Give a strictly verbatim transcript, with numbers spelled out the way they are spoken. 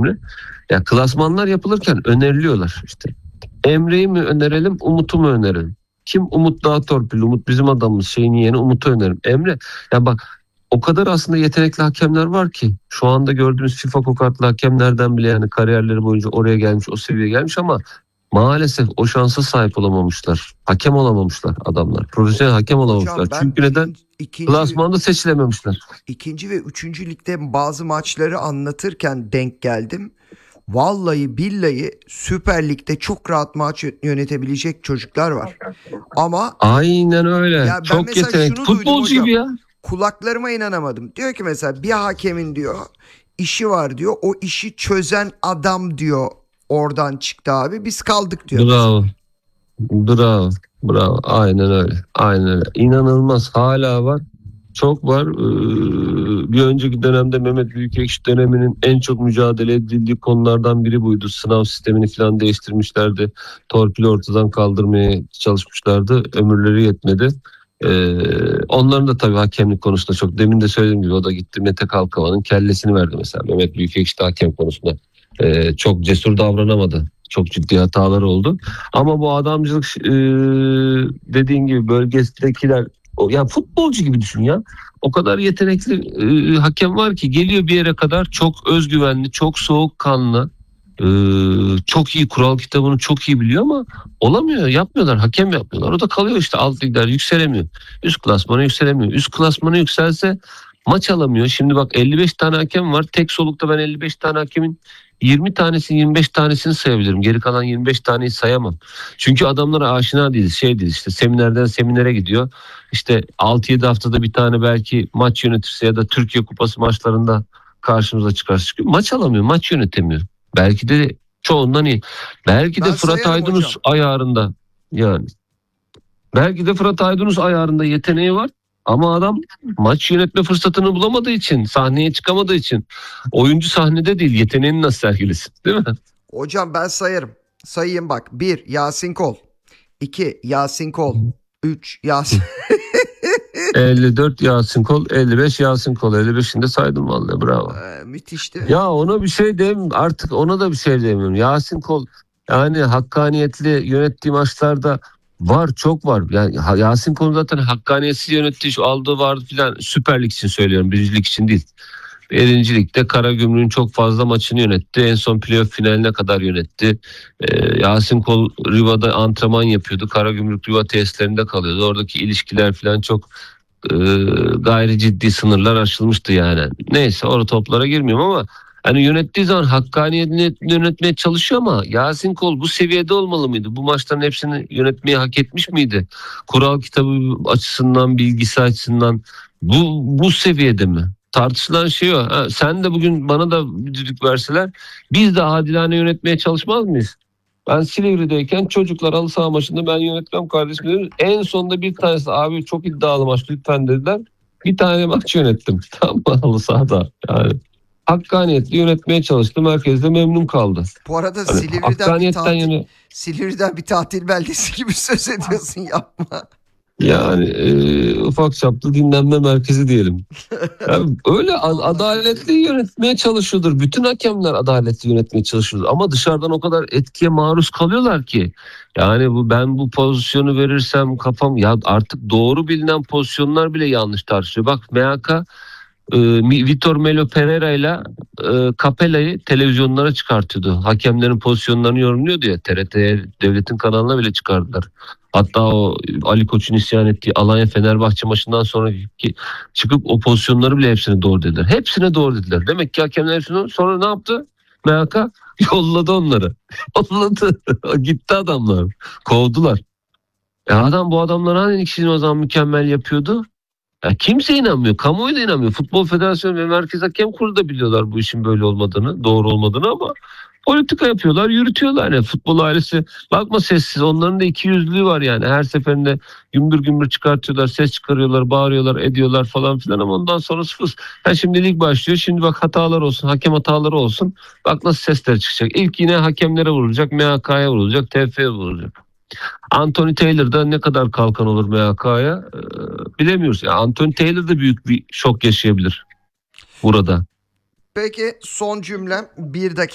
Emre. Ya klasmanlar yapılırken öneriliyorlar işte. Emre'yi mi önerelim, Umut'u mu önerelim? Kim Umut daha torpil? Umut bizim adamımız. Şeyin yeğeni Umut'u önerim. Emre ya bak o kadar aslında yetenekli hakemler var ki şu anda gördüğümüz FIFA kokatlı hakemlerden bile yani kariyerleri boyunca oraya gelmiş, o seviyeye gelmiş ama maalesef o şansa sahip olamamışlar. Hakem olamamışlar adamlar. Profesyonel hakem olamamışlar. Hocam ben Çünkü neden? ikinci, Klasmanda seçilememişler. ikinci ve üçüncü ligde bazı maçları anlatırken denk geldim. Vallahi billahi Süper Lig'de çok rahat maç yönetebilecek çocuklar var. Ama Aynen öyle. ya ben Çok mesela yetenekli. şunu duydum Futbolcu hocam. gibi ya. Kulaklarıma inanamadım. Diyor ki mesela bir hakemin diyor işi var diyor. O işi çözen adam diyor oradan çıktı abi. Biz kaldık diyor. Bravo. Bravo. Bravo. Aynen öyle. Aynen öyle. İnanılmaz. Hala var. Çok var. Ee, bir önceki dönemde Mehmet Büyükekşi döneminin en çok mücadele edildiği konulardan biri buydu. Sınav sistemini falan değiştirmişlerdi. Torpili ortadan kaldırmaya çalışmışlardı. Ömürleri yetmedi. Ee, onların da tabii hakemlik konusunda çok demin de söylediğim gibi o da gitti Mete Kalkavan'ın kellesini verdi mesela. Mehmet Büyükekşi de hakem konusunda ee, çok cesur davranamadı. Çok ciddi hataları oldu. Ama bu adamcılık e, dediğin gibi bölgesindekiler o, ya futbolcu gibi düşün ya. O kadar yetenekli e, hakem var ki geliyor bir yere kadar çok özgüvenli, çok soğukkanlı, e, çok iyi kural kitabını çok iyi biliyor ama olamıyor, yapmıyorlar, hakem yapmıyorlar. O da kalıyor işte alt ligler yükselemiyor. Üst klasmana yükselemiyor. Üst klasmana yükselse maç alamıyor. Şimdi bak elli beş tane hakem var. Tek solukta ben elli beş tane hakemin yirmi tanesini yirmi beş tanesini sayabilirim. Geri kalan yirmi beş taneyi sayamam. Çünkü adamlara aşina değiliz. Şey değiliz işte seminerden seminere gidiyor. İşte altı yedi haftada bir tane belki maç yönetirse ya da Türkiye Kupası maçlarında karşımıza çıkarsa çıkıyor. Maç alamıyor, maç yönetemiyor. Belki de çoğundan iyi. Belki de Ben Fırat sayarım Aydınus hocam. ayarında yani. Belki de Fırat Aydınus ayarında yeteneği var. Ama adam maç yönetme fırsatını bulamadığı için, sahneye çıkamadığı için oyuncu sahnede değil, yeteneğini nasıl sergilesin, değil mi? Hocam ben sayarım. Sayayım bak. bir Yasin Kol. iki Yasin Kol. üç Yasin elli dört Yasin Kol, elli beş Yasin Kol. elli beşini de saydım vallahi, bravo. Ee, müthişti. Ya ona bir şey diyeyim, artık ona da bir şey diyemiyorum. Yasin Kol yani hakkaniyetli yönettiği maçlarda var, çok var. Yani Yasin Kol zaten hakkaniyetsiz yönettiği şu aldığı vardı filan, Süper Lig için söylüyorum, birincilik için değil. Birinci Lig'de Karagümrük'ün çok fazla maçını yönetti. En son playoff finaline kadar yönetti. Ee, Yasin Kol Riva'da antrenman yapıyordu. Karagümrük Riva tesislerinde kalıyordu. Oradaki ilişkiler falan çok e, gayri ciddi sınırlar aşılmıştı yani. Neyse orada toplara girmiyorum ama hani yönettiği zaman hakkaniyetli yönetmeye çalışıyor ama Yasin Kol bu seviyede olmalı mıydı? Bu maçların hepsini yönetmeyi hak etmiş miydi? Kural kitabı açısından, bilgisi açısından bu bu seviyede mi? Tartışılan şey o. Ha, sen de bugün bana da bir düdük verseler biz de adilane yönetmeye çalışmaz mıyız? Ben Silivri'deyken çocuklar halı saha maçında ben yönetmem kardeşim dedim. En sonunda bir tanesi abi çok iddialı maç lütfen dediler. Bir tane maç yönettim. Tam halı sahada yani. Hakkaniyetli yönetmeye çalıştım. Herkes de memnun kaldı. Bu arada Hani Silivri'den bir tatil, yani... Silivri'den bir tatil beldesi gibi söz ediyorsun, yapma. Yani e, ufak çaplı dinlenme merkezi diyelim. Yani öyle adaletli yönetmeye çalışıyordur. Bütün hakemler adaletli yönetmeye çalışıyordur. Ama dışarıdan o kadar etkiye maruz kalıyorlar ki. Yani bu ben bu pozisyonu verirsem kafam ya artık doğru bilinen pozisyonlar bile yanlış tartışıyor. Bak M H K e, Vitor Melo Pereira ile e, Capella'yı televizyonlara çıkartıyordu. Hakemlerin pozisyonlarını yorumluyordu ya. T R T'ye devletin kanalına bile çıkardılar. Hatta o Ali Koç'un isyan ettiği Alanya Fenerbahçe maçından sonraki çıkıp o pozisyonları bile hepsine doğru dediler. Hepsine doğru dediler. Demek ki hakemler hepsine sonra ne yaptı? M H K yolladı onları. Yolladı. Gitti adamlar. Kovdular. E adam bu adamlar hani ikisini o zaman mükemmel yapıyordu? Ya kimse inanmıyor. Kamuoyu da inanmıyor. Futbol Federasyonu ve Merkez Hakem Kurulu da biliyorlar bu işin böyle olmadığını, doğru olmadığını ama politika yapıyorlar, yürütüyorlar. Yani futbol ailesi bakma sessiz. Onların da iki yüzlülüğü var yani. Her seferinde gümbür gümbür çıkartıyorlar, ses çıkarıyorlar, bağırıyorlar, ediyorlar falan filan ama ondan sonra sıfır. Ha şimdi lig başlıyor. Şimdi bak hatalar olsun, hakem hataları olsun. Bak nasıl sesler çıkacak. İlk yine hakemlere vurulacak, M H K'ya vurulacak, T F F'ye vurulacak. Anthony Taylor da ne kadar kalkan olur M H K'ya ee, bilemiyoruz. Yani Anthony Taylor da büyük bir şok yaşayabilir burada. Peki son cümlem bir dakika.